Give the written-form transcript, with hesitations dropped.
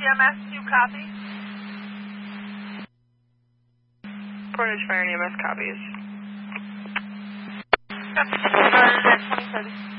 EMS, you copy? Portage Fire and EMS copies. Copy. Started at 2030.